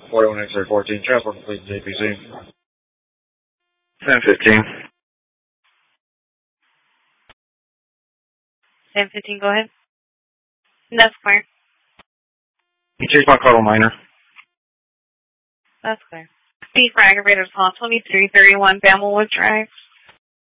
41 X-ray 14, transport complete to JPC. 1015. 1015, go ahead. That's clear. You chase my car minor. That's clear. Speed for aggravated assault 2331 Bammelwood Drive.